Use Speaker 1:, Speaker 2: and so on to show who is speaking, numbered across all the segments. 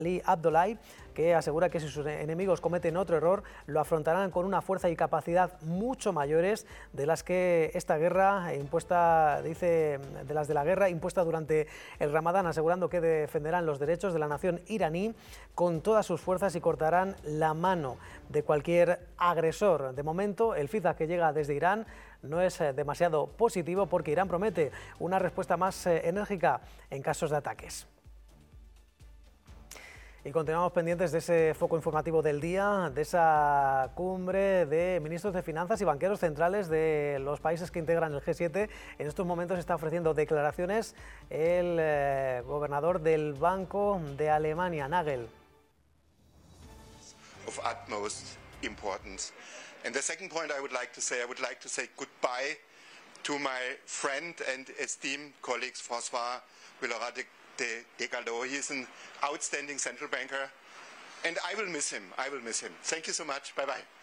Speaker 1: Ali Abdollahi, que asegura que si sus enemigos cometen otro error, lo afrontarán con una fuerza y capacidad mucho mayores de las que esta guerra impuesta, dice, de las de la guerra impuesta durante el Ramadán, asegurando que defenderán los derechos de la nación iraní con todas sus fuerzas y cortarán la mano de cualquier agresor. De momento, el feedback que llega desde Irán no es demasiado positivo porque Irán promete una respuesta más enérgica en casos de ataques. Y continuamos pendientes de ese foco informativo del día, de esa cumbre de ministros de Finanzas y banqueros centrales de los países que integran el G7. En estos momentos está ofreciendo declaraciones el gobernador del Banco de Alemania, Nagel.
Speaker 2: Of utmost importance. And the second point I would like to say goodbye to my friend and esteemed colleague François Villeroy de Gallo. He's an outstanding central banker, and I will miss him. Thank you so much. Bye bye.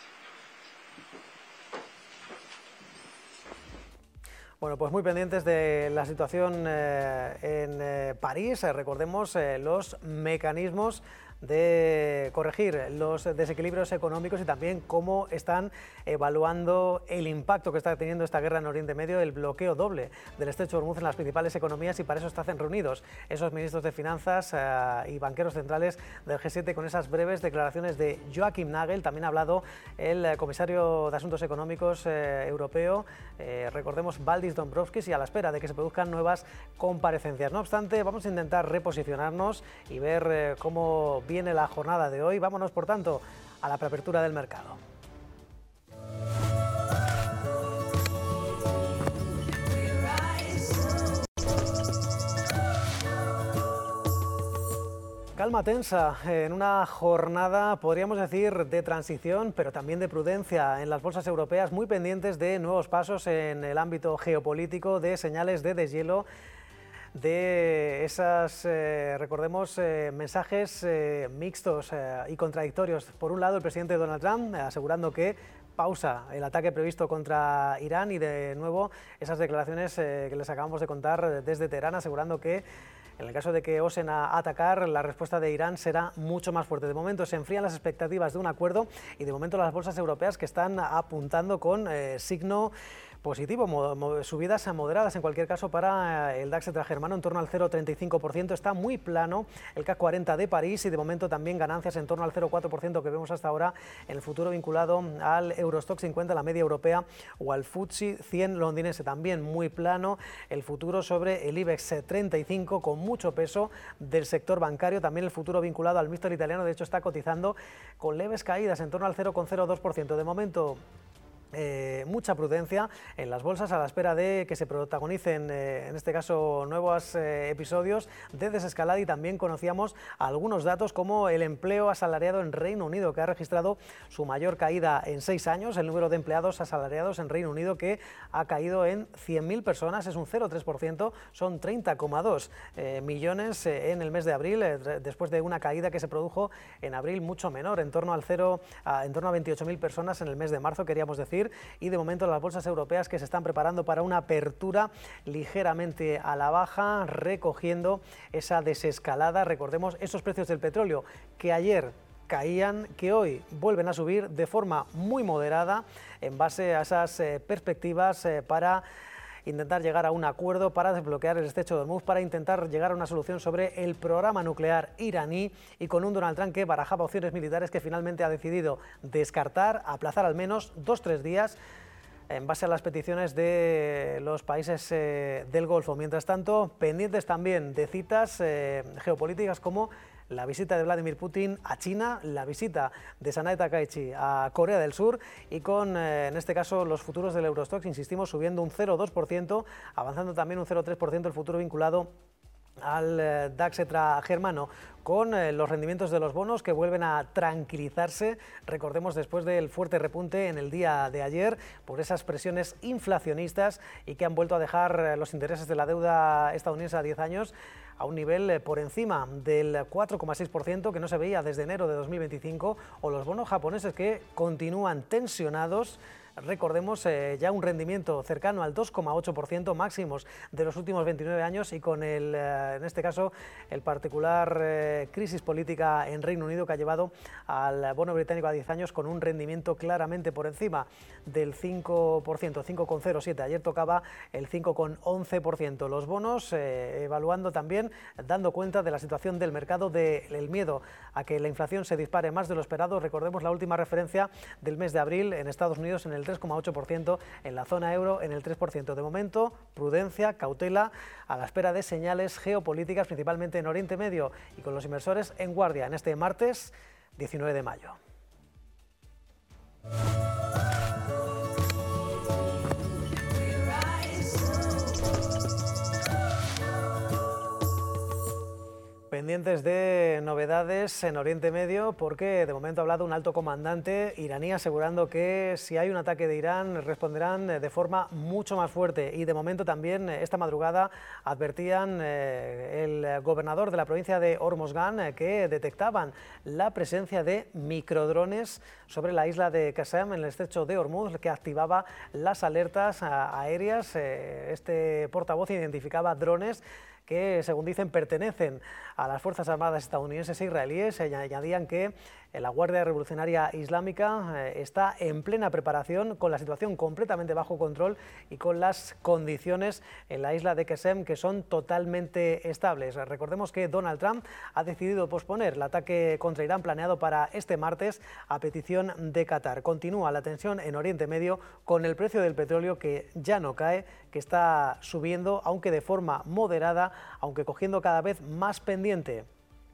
Speaker 1: Bueno, pues muy pendientes de la situación en París. Recordemos los mecanismos de corregir los desequilibrios económicos y también cómo están evaluando el impacto que está teniendo esta guerra en Oriente Medio, el bloqueo doble del estrecho de Hormuz en las principales economías, y para eso están reunidos esos ministros de Finanzas y banqueros centrales del G7 con esas breves declaraciones de Joachim Nagel. También ha hablado el comisario de Asuntos Económicos europeo, recordemos, Valdis Dombrovskis, y a la espera de que se produzcan nuevas comparecencias. No obstante, vamos a intentar reposicionarnos y ver cómo viene la jornada de hoy. Vámonos, por tanto, a la preapertura del mercado. Calma tensa en una jornada, podríamos decir, de transición, pero también de prudencia en las bolsas europeas, muy pendientes de nuevos pasos en el ámbito geopolítico, de señales de deshielo, de esas, recordemos, mensajes mixtos y contradictorios. Por un lado, el presidente Donald Trump asegurando que pausa el ataque previsto contra Irán, y de nuevo esas declaraciones que les acabamos de contar desde Teherán, asegurando que en el caso de que osen a atacar, la respuesta de Irán será mucho más fuerte. De momento se enfrían las expectativas de un acuerdo y de momento las bolsas europeas que están apuntando con signo positivo, subidas moderadas en cualquier caso para el DAX germano en torno al 0,35%, está muy plano el CAC 40 de París, y de momento también ganancias en torno al 0,4% que vemos hasta ahora en el futuro vinculado al Eurostock 50, la media europea, o al FTSE 100 londinense, también muy plano el futuro sobre el IBEX 35, con mucho peso del sector bancario, también el futuro vinculado al mixto italiano, de hecho está cotizando con leves caídas en torno al 0,02%. De momento mucha prudencia en las bolsas a la espera de que se protagonicen, en este caso, nuevos episodios de desescalada, y también conocíamos algunos datos como el empleo asalariado en Reino Unido, que ha registrado su mayor caída en 6 años, el número de empleados asalariados en Reino Unido, que ha caído en 100.000 personas, es un 0,3%, son 30,2 millones en el mes de abril, después de una caída que se produjo en abril mucho menor, en torno a 28.000 personas en el mes de marzo, queríamos decir. Y de momento las bolsas europeas que se están preparando para una apertura ligeramente a la baja, recogiendo esa desescalada. Recordemos esos precios del petróleo que ayer caían, que hoy vuelven a subir de forma muy moderada en base a esas perspectivas para intentar llegar a un acuerdo para desbloquear el estrecho de Hormuz, para intentar llegar a una solución sobre el programa nuclear iraní, y con un Donald Trump que barajaba opciones militares que finalmente ha decidido descartar, aplazar al menos 2-3 días en base a las peticiones de los países del Golfo. Mientras tanto, pendientes también de citas geopolíticas como la visita de Vladimir Putin a China, la visita de Sanae Takaichi a Corea del Sur, y con, en este caso, los futuros del Eurostoxx, insistimos, subiendo un 0,2%, avanzando también un 0,3% el futuro vinculado al DAX germano, con los rendimientos de los bonos que vuelven a tranquilizarse, recordemos, después del fuerte repunte en el día de ayer por esas presiones inflacionistas, y que han vuelto a dejar los intereses de la deuda estadounidense a 10 años a un nivel por encima del 4,6% que no se veía desde enero de 2025, o los bonos japoneses que continúan tensionados recordemos, ya un rendimiento cercano al 2,8%, máximos de los últimos 29 años, y con en este caso el particular crisis política en Reino Unido, que ha llevado al bono británico a 10 años con un rendimiento claramente por encima del 5%, 5,07. Ayer tocaba el 5,11%. Los bonos evaluando también, dando cuenta de la situación del mercado, del miedo a que la inflación se dispare más de lo esperado. Recordemos la última referencia del mes de abril en Estados Unidos en el 3,8%, en la zona euro en el 3%. De momento, prudencia, cautela, a la espera de señales geopolíticas, principalmente en Oriente Medio, y con los inversores en guardia en este martes 19 de mayo. Pendientes de novedades en Oriente Medio, porque de momento ha hablado un alto comandante iraní asegurando que si hay un ataque de Irán responderán de forma mucho más fuerte. Y de momento también esta madrugada advertían el gobernador de la provincia de Hormozgan que detectaban la presencia de microdrones sobre la isla de Qasem, en el estrecho de Hormuz, que activaba las alertas aéreas. Este portavoz identificaba drones que, según dicen, pertenecen a las Fuerzas Armadas estadounidenses e israelíes. Añadían que la Guardia Revolucionaria Islámica está en plena preparación, con la situación completamente bajo control y con las condiciones en la isla de Qasem que son totalmente estables. Recordemos que Donald Trump ha decidido posponer el ataque contra Irán planeado para este martes a petición de Qatar. Continúa la tensión en Oriente Medio, con el precio del petróleo que ya no cae, que está subiendo, aunque de forma moderada, aunque cogiendo cada vez más pendiente.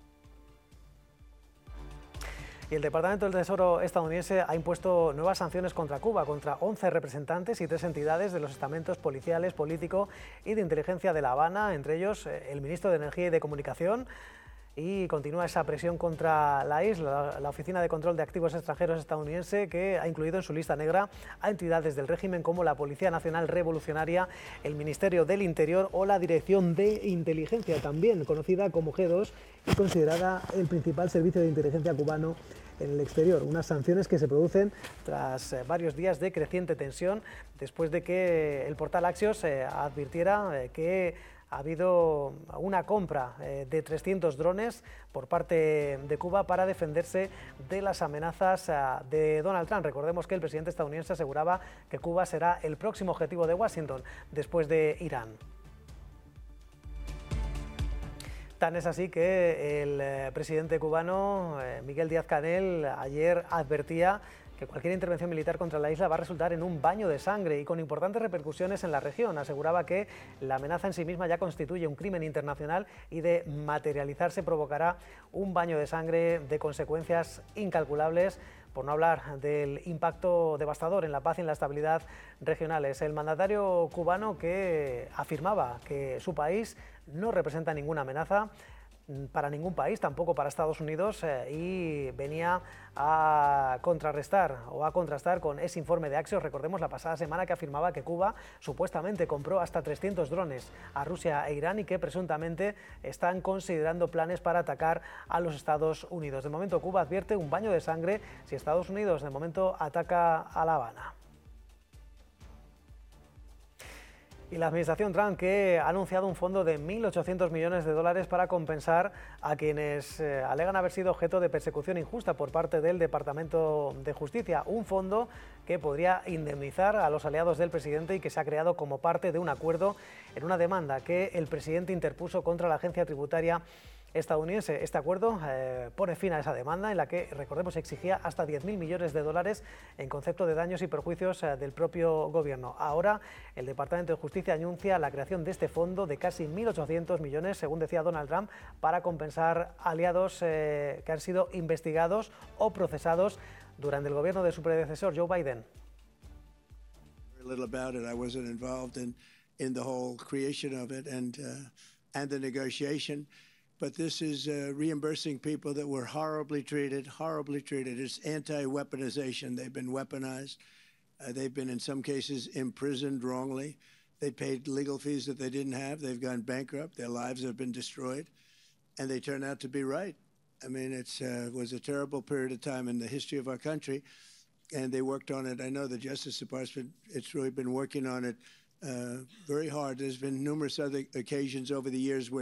Speaker 1: Y el Departamento del Tesoro estadounidense ha impuesto nuevas sanciones contra Cuba, contra 11 representantes y 3 entidades de los estamentos policiales, político y de inteligencia de La Habana, entre ellos el ministro de Energía y de Comunicación. Y continúa esa presión contra la isla. La Oficina de Control de Activos Extranjeros estadounidense, que ha incluido en su lista negra a entidades del régimen como la Policía Nacional Revolucionaria, el Ministerio del Interior o la Dirección de Inteligencia, también conocida como G2 y considerada el principal servicio de inteligencia cubano en el exterior. Unas sanciones que se producen tras varios días de creciente tensión, después de que el portal Axios advirtiera que ha habido una compra de 300 drones por parte de Cuba para defenderse de las amenazas de Donald Trump. Recordemos que el presidente estadounidense aseguraba que Cuba será el próximo objetivo de Washington después de Irán. Tan es así que el presidente cubano, Miguel Díaz-Canel, ayer advertía que cualquier intervención militar contra la isla va a resultar en un baño de sangre y con importantes repercusiones en la región. Aseguraba que la amenaza en sí misma ya constituye un crimen internacional y, de materializarse, provocará un baño de sangre de consecuencias incalculables, por no hablar del impacto devastador en la paz y en la estabilidad regionales. El mandatario cubano, que afirmaba que su país no representa ninguna amenaza para ningún país, tampoco para Estados Unidos, y venía a contrarrestar o a contrastar con ese informe de Axios. Recordemos la pasada semana que afirmaba que Cuba supuestamente compró hasta 300 drones a Rusia e Irán y que presuntamente están considerando planes para atacar a los Estados Unidos. De momento Cuba advierte un baño de sangre si Estados Unidos de momento ataca a La Habana. Y la administración Trump, que ha anunciado un fondo de 1.800 millones de dólares para compensar a quienes alegan haber sido objeto de persecución injusta por parte del Departamento de Justicia. Un fondo que podría indemnizar a los aliados del presidente y que se ha creado como parte de un acuerdo en una demanda que el presidente interpuso contra la agencia tributaria estadounidense. Este acuerdo pone fin a esa demanda, en la que, recordemos, exigía hasta 10.000 millones de dólares en concepto de daños y perjuicios del propio gobierno. Ahora el Departamento de Justicia anuncia la creación de este fondo de casi 1.800 millones, según decía Donald Trump, para compensar aliados que han sido investigados o procesados durante el gobierno de su predecesor, Joe Biden.
Speaker 3: But this is reimbursing people that were horribly treated, It's anti-weaponization. They've been weaponized. They've been, in some cases, imprisoned wrongly. They paid legal fees that they didn't have. They've gone bankrupt. Their lives have been destroyed. And they turn out to be right. I mean, it was a terrible period of time in the history of our country. and they worked on it. I know the Justice Department, it's really been working on it very hard. There's been numerous other occasions over the years where